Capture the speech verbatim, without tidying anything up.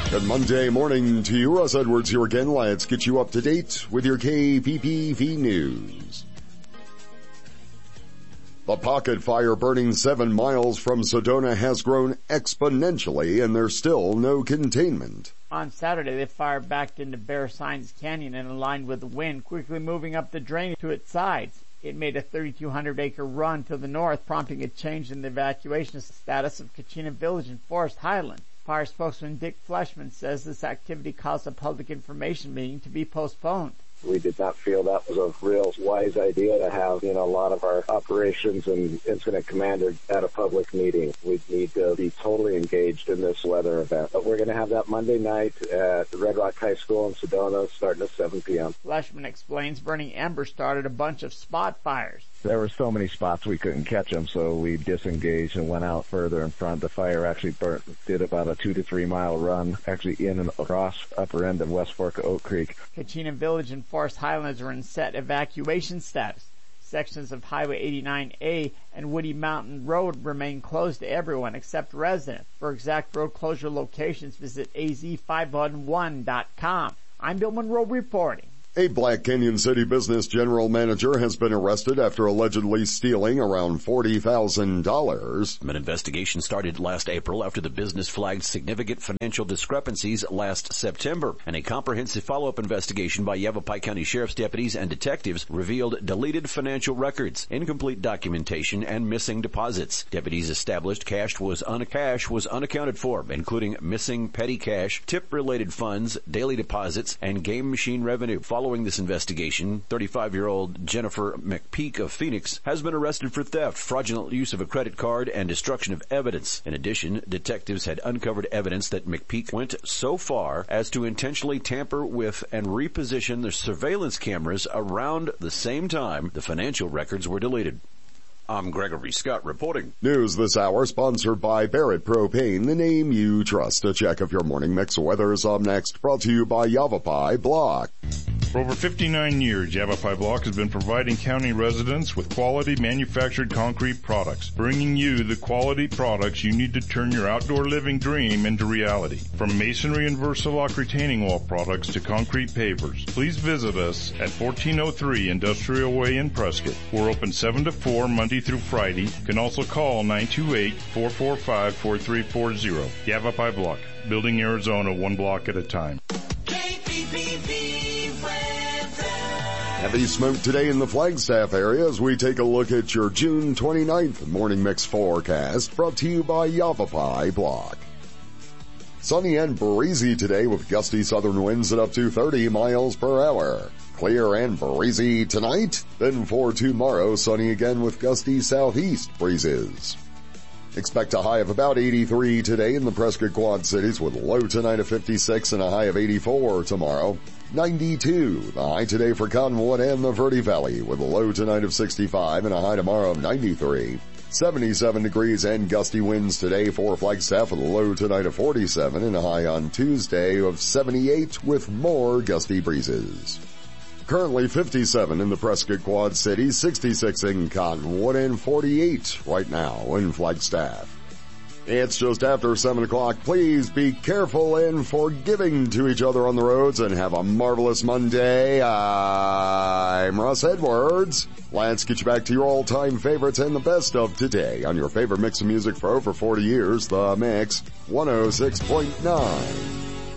Good Monday morning to you. Russ Edwards here again. Let's get you up to date with your K P P V news. The pocket fire burning seven miles from Sedona has grown exponentially, and there's still no containment. On Saturday, the fire backed into Bear Signs Canyon and aligned with the wind, quickly moving up the drain to its sides. It made a thirty-two hundred acre run to the north, prompting a change in the evacuation status of Kachina Village and Forest Highland. Fire spokesman Dick Fleshman says this activity caused a public information meeting to be postponed. We did not feel that was a real wise idea to have, you know, a lot of our operations and incident commander at a public meeting. We need to be totally engaged in this weather event. But we're going to have that Monday night at the Red Rock High School in Sedona starting at seven p.m. Fleshman explains burning embers started a bunch of spot fires. There were so many spots we couldn't catch them, so we disengaged and went out further in front. The fire actually burnt, did about a two to three mile run, actually in and across upper end of West Fork of Oak Creek. Kachina Village and Forest Highlands are in set evacuation status. Sections of Highway eighty-nine A and Woody Mountain Road remain closed to everyone except residents. For exact road closure locations, visit A Z five one one dot com. I'm Bill Monroe reporting. A Black Canyon City business general manager has been arrested after allegedly stealing around forty thousand dollars. An investigation started last April after the business flagged significant financial discrepancies last September. And a comprehensive follow-up investigation by Yavapai County Sheriff's deputies and detectives revealed deleted financial records, incomplete documentation, and missing deposits. Deputies established cash was, un- cash was unaccounted for, including missing petty cash, tip-related funds, daily deposits, and game machine revenue. Following this investigation, thirty-five-year-old Jennifer McPeak of Phoenix has been arrested for theft, fraudulent use of a credit card, and destruction of evidence. In addition, detectives had uncovered evidence that McPeak went so far as to intentionally tamper with and reposition the surveillance cameras around the same time the financial records were deleted. I'm Gregory Scott reporting. News this hour sponsored by Barrett Propane, the name you trust. A check of your morning mix weather is up next, brought to you by Yavapai Block. For over fifty-nine years, Yavapai Block has been providing county residents with quality manufactured concrete products, bringing you the quality products you need to turn your outdoor living dream into reality. From masonry and Versalock retaining wall products to concrete pavers, please visit us at fourteen oh three Industrial Way in Prescott. We're open seven to four Monday through Friday. You can also call nine two eight, four four five, four three four zero. Yavapai Block, building Arizona one block at a time. K P P V weather. Heavy smoke today in the Flagstaff area as we take a look at your June twenty-ninth morning mix forecast, brought to you by Yavapai Block. Sunny and breezy today with gusty southern winds at up to thirty miles per hour. Clear and breezy tonight, then for tomorrow, sunny again with gusty southeast breezes. Expect a high of about eighty-three today in the Prescott Quad Cities with a low tonight of fifty-six and a high of eighty-four tomorrow. ninety-two, the high today for Cottonwood and the Verde Valley with a low tonight of sixty-five and a high tomorrow of ninety-three. seventy-seven degrees and gusty winds today for Flagstaff with a low tonight of forty-seven and a high on Tuesday of seventy-eight with more gusty breezes. Currently fifty-seven in the Prescott Quad Cities, sixty-six in Cottonwood, and forty-eight right now in Flagstaff. It's just after seven o'clock. Please be careful and forgiving to each other on the roads and have a marvelous Monday. I'm Russ Edwards. Let's get you back to your all-time favorites and the best of today on your favorite mix of music for over forty years, The Mix one oh six point nine.